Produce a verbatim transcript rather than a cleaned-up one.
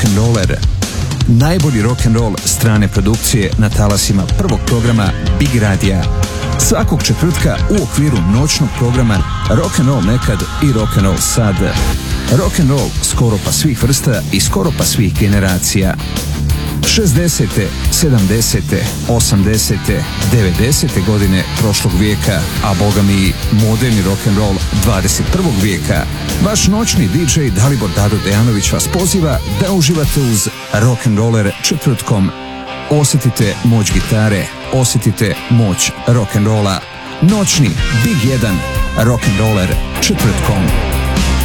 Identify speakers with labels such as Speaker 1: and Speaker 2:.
Speaker 1: rock'n'roller. Najbolji rock'n'roll strane produkcije na talasima prvog programa Big Radija. Svakog četvrtka u okviru noćnog programa Rock'n'roll nekad i Rock'n'roll sad. Rock'n'roll skoro pa svih vrsta i skoro pa svih generacija. šezdesete, sedamdesete, osamdesete, devedesete godine prošlog vijeka, a boga mi moderni rock'n'roll dvadeset prvog vijeka. Vaš noćni di džej Dalibor Dado Dejanović vas poziva da uživate uz rock'n'roller četvrtkom. Osjetite moć gitare, osjetite moć rock'n'rolla. Noćni Big jedan rock'n'roller četvrtkom.